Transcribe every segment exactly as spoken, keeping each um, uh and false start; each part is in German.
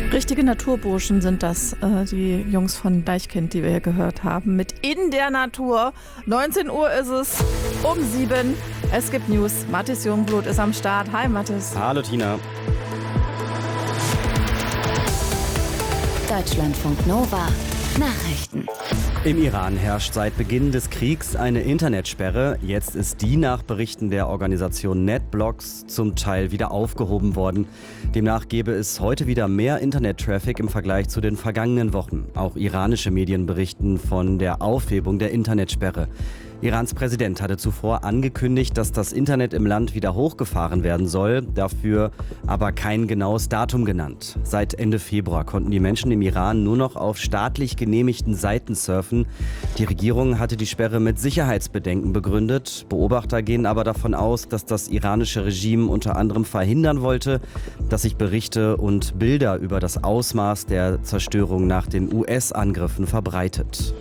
Richtige Naturburschen sind das, äh, die Jungs von Deichkind, die wir hier gehört haben, mit In der Natur. neunzehn Uhr ist es, um sieben. Es gibt News. Mathis Jungblut ist am Start. Hi Mathis. Hallo Tina. Deutschlandfunk Nova. Nachrichten. Im Iran herrscht seit Beginn des Kriegs eine Internetsperre. Jetzt ist die nach Berichten der Organisation NetBlocks zum Teil wieder aufgehoben worden. Demnach gäbe es heute wieder mehr Internet-Traffic im Vergleich zu den vergangenen Wochen. Auch iranische Medien berichten von der Aufhebung der Internetsperre. Irans Präsident hatte zuvor angekündigt, dass das Internet im Land wieder hochgefahren werden soll, dafür aber kein genaues Datum genannt. Seit Ende Februar konnten die Menschen im Iran nur noch auf staatlich genehmigten Seiten surfen. Die Regierung hatte die Sperre mit Sicherheitsbedenken begründet. Beobachter gehen aber davon aus, dass das iranische Regime unter anderem verhindern wollte, dass sich Berichte und Bilder über das Ausmaß der Zerstörung nach den U S-Angriffen verbreitet.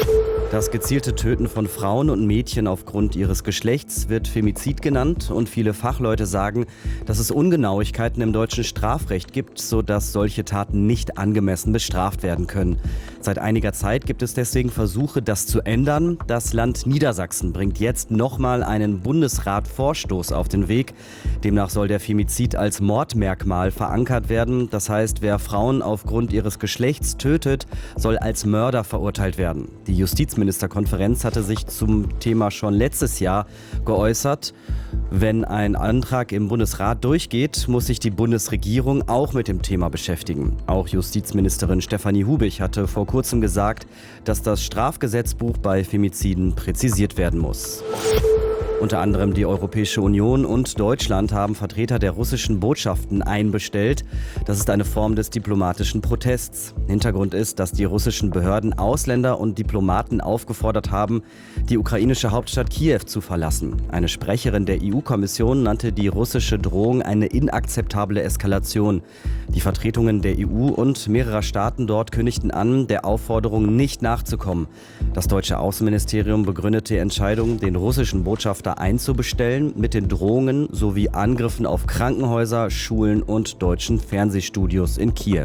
Das gezielte Töten von Frauen und Mädchen aufgrund ihres Geschlechts wird Femizid genannt und viele Fachleute sagen, dass es Ungenauigkeiten im deutschen Strafrecht gibt, sodass solche Taten nicht angemessen bestraft werden können. Seit einiger Zeit gibt es deswegen Versuche, das zu ändern. Das Land Niedersachsen bringt jetzt nochmal einen Bundesrat-Vorstoß auf den Weg. Demnach soll der Femizid als Mordmerkmal verankert werden. Das heißt, wer Frauen aufgrund ihres Geschlechts tötet, soll als Mörder verurteilt werden. Die Justizministerkonferenz hatte sich zum Thema schon letztes Jahr geäußert. Wenn ein Antrag im Bundesrat durchgeht, muss sich die Bundesregierung auch mit dem Thema beschäftigen. Auch Justizministerin Stefanie Hubich hatte vor kurzem gesagt, dass das Strafgesetzbuch bei Femiziden präzisiert werden muss. Unter anderem die Europäische Union und Deutschland haben Vertreter der russischen Botschaften einbestellt. Das ist eine Form des diplomatischen Protests. Hintergrund ist, dass die russischen Behörden Ausländer und Diplomaten aufgefordert haben, die ukrainische Hauptstadt Kiew zu verlassen. Eine Sprecherin der E U-Kommission nannte die russische Drohung eine inakzeptable Eskalation. Die Vertretungen der E U und mehrerer Staaten dort kündigten an, der Aufforderung nicht nachzukommen. Das deutsche Außenministerium begründete die Entscheidung, den russischen Botschafter einzubestellen, mit den Drohungen sowie Angriffen auf Krankenhäuser, Schulen und deutschen Fernsehstudios in Kiew.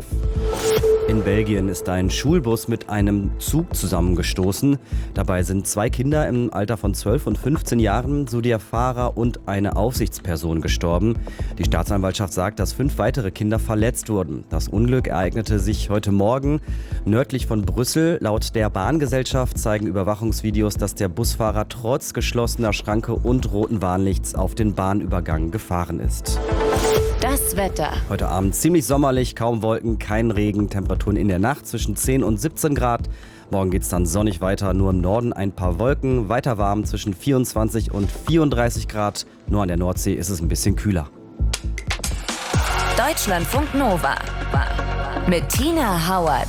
In Belgien ist ein Schulbus mit einem Zug zusammengestoßen. Dabei sind zwei Kinder im Alter von zwölf und fünfzehn Jahren sowie der Fahrer und eine Aufsichtsperson gestorben. Die Staatsanwaltschaft sagt, dass fünf weitere Kinder verletzt wurden. Das Unglück ereignete sich heute Morgen nördlich von Brüssel. Laut der Bahngesellschaft zeigen Überwachungsvideos, dass der Busfahrer trotz geschlossener Schranke und roten Warnlichts auf den Bahnübergang gefahren ist. Das Wetter. Heute Abend ziemlich sommerlich, kaum Wolken, kein Regen, Temperaturen in der Nacht zwischen zehn und siebzehn Grad. Morgen geht es dann sonnig weiter, nur im Norden ein paar Wolken, weiter warm zwischen vierundzwanzig und vierunddreißig Grad. Nur an der Nordsee ist es ein bisschen kühler. Deutschlandfunk Nova mit Tina Hauert.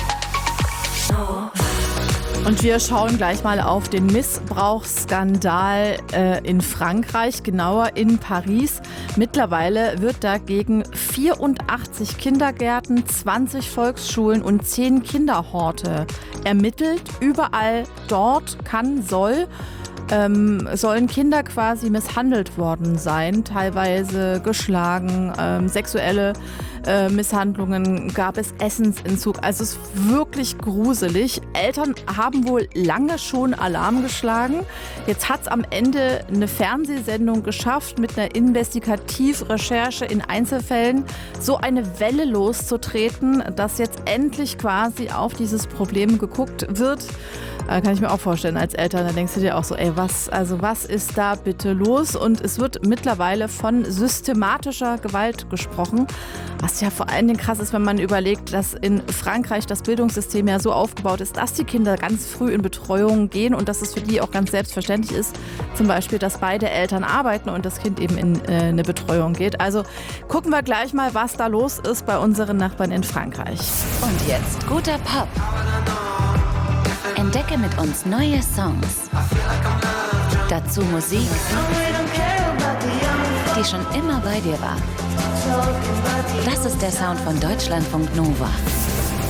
Und wir schauen gleich mal auf den Missbrauchsskandal äh, in Frankreich, genauer in Paris. Mittlerweile wird dagegen vierundachtzig Kindergärten, zwanzig Volksschulen und zehn Kinderhorte ermittelt. Überall dort kann, soll, ähm, sollen Kinder quasi misshandelt worden sein, teilweise geschlagen, ähm, sexuelle Äh, Misshandlungen, gab es Essensentzug. Also es ist wirklich gruselig. Eltern haben wohl lange schon Alarm geschlagen. Jetzt hat es am Ende eine Fernsehsendung geschafft, mit einer Investigativrecherche in Einzelfällen so eine Welle loszutreten, dass jetzt endlich quasi auf dieses Problem geguckt wird. Äh, kann ich mir auch vorstellen als Eltern. Da denkst du dir auch so, ey, was, also was ist da bitte los? Und es wird mittlerweile von systematischer Gewalt gesprochen. Was ja vor allen Dingen krass ist, wenn man überlegt, dass in Frankreich das Bildungssystem ja so aufgebaut ist, dass die Kinder ganz früh in Betreuung gehen und dass es für die auch ganz selbstverständlich ist, zum Beispiel, dass beide Eltern arbeiten und das Kind eben in äh, eine Betreuung geht. Also gucken wir gleich mal, was da los ist bei unseren Nachbarn in Frankreich. Und jetzt guter Pop. Entdecke mit uns neue Songs. Dazu Musik, die schon immer bei dir war. Das ist der Sound von Deutschlandfunk Nova.